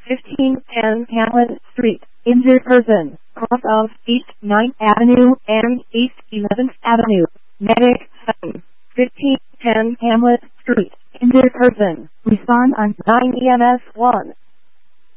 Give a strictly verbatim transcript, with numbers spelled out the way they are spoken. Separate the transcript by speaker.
Speaker 1: fifteen ten Hamlet Street. Injured person. Cross of East ninth Avenue and East eleventh Avenue. Medic seven. fifteen ten Hamlet Street. Injured person. Respond on nine E M S one.